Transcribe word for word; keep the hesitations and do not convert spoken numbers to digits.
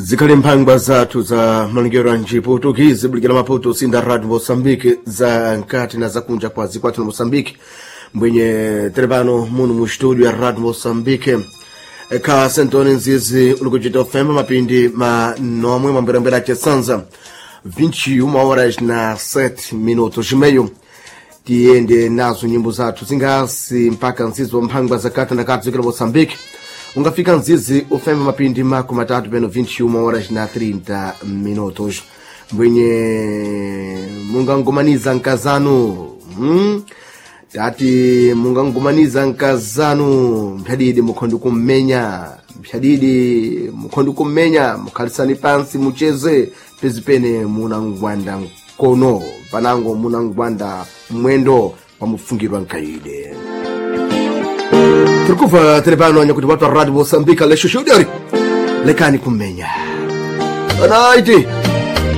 Zikali mpangwa zatu za malingero nji Portugizi bulikila maputo sinda radu Mosambiki za nkati na za kunja kwa zikwatu na Mosambiki mwenye terebano munu mstudio ya radu Mosambiki ka sentoni nzizi ulukujita ofema mapindi ma nomwe mambirambira cha sanza vinte e uma horas na sete minutos meio tiende nazo nyimbo zatu zingasi mpaka nzizi wa mpangwa za kata na katu zikila Mosambiki ungafika nzizi ofema mapindi mako matatu beno vinte e uma horas na trinta minutos mwenye mungangumaniza nkazanu hmm? Tati mungangumaniza nkazanu mphadidi mukhondi kummenya mphadidi mukhondi kummenya mukhalisani pansi mucheze pezipene munangwanda kono panango munangwanda mwendo pamufungirwa nkaide Turkuva terebano nyakuti watu wa Radio Mosambika le shushudari lekani kummenya anaiti